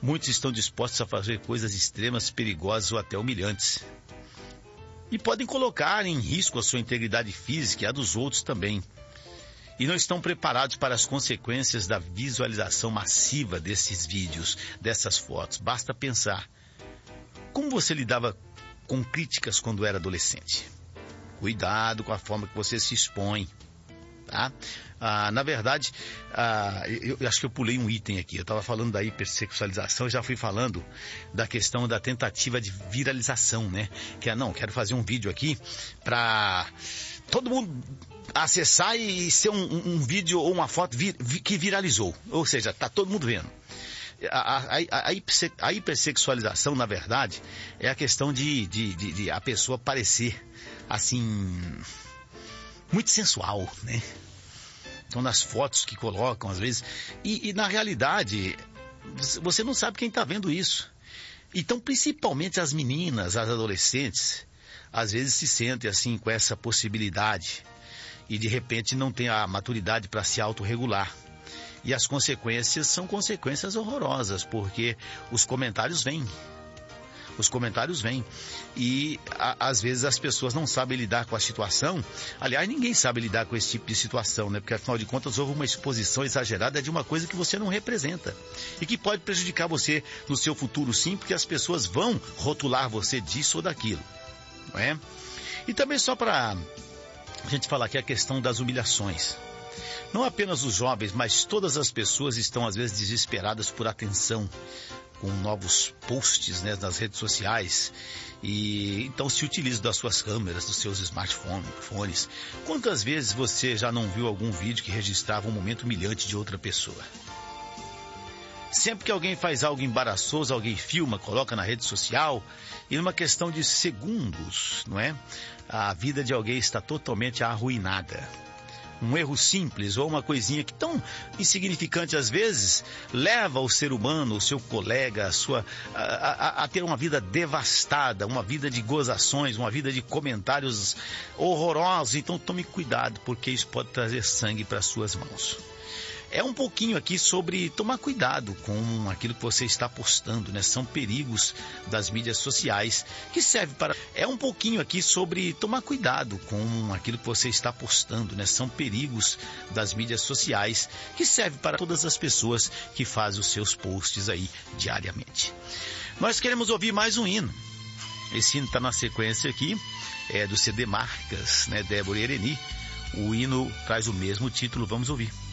Muitos estão dispostos a fazer coisas extremas, perigosas ou até humilhantes. E podem colocar em risco a sua integridade física e a dos outros também. E não estão preparados para as consequências da visualização massiva desses vídeos, dessas fotos. Basta pensar. Como você lidava com críticas quando era adolescente? Cuidado com a forma que você se expõe. Tá? Na verdade, eu acho que eu pulei um item aqui. Eu estava falando da hipersexualização e já fui falando da questão da tentativa de viralização, né? Quero fazer um vídeo aqui para todo mundo acessar e ser um vídeo ou uma foto que viralizou. Ou seja, tá todo mundo vendo. A hipersexualização, na verdade, é a questão de a pessoa parecer, assim, muito sensual, né? Então, nas fotos que colocam, às vezes... E na realidade, você não sabe quem está vendo isso. Então, principalmente as meninas, as adolescentes, às vezes se sentem, assim, com essa possibilidade. E, de repente, não tem a maturidade para se autorregular. E as consequências são consequências horrorosas, porque os comentários vêm. E às vezes as pessoas não sabem lidar com a situação. Aliás, ninguém sabe lidar com esse tipo de situação, né? Porque afinal de contas houve uma exposição exagerada de uma coisa que você não representa. E que pode prejudicar você no seu futuro, sim, porque as pessoas vão rotular você disso ou daquilo. Não é? E também só para a gente falar aqui a questão das humilhações. Não apenas os jovens, mas todas as pessoas estão às vezes desesperadas por atenção, com novos posts, né, nas redes sociais, e então se utilizam das suas câmeras, dos seus smartphones. Quantas vezes você já não viu algum vídeo que registrava um momento humilhante de outra pessoa? Sempre que alguém faz algo embaraçoso, alguém filma, coloca na rede social, e numa questão de segundos, não é? A vida de alguém está totalmente arruinada. Um erro simples ou uma coisinha que tão insignificante às vezes leva o ser humano, o seu colega, a ter uma vida devastada, uma vida de gozações, uma vida de comentários horrorosos. Então tome cuidado, porque isso pode trazer sangue para suas mãos. É um pouquinho aqui sobre tomar cuidado com aquilo que você está postando, né? São perigos das mídias sociais que serve para... É um pouquinho aqui sobre tomar cuidado com aquilo que você está postando, né? São perigos das mídias sociais que serve para todas as pessoas que fazem os seus posts aí diariamente. Nós queremos ouvir mais um hino. Esse hino está na sequência aqui, é do CD Marcas, né? Débora e Ereni. O hino traz o mesmo título, vamos ouvir.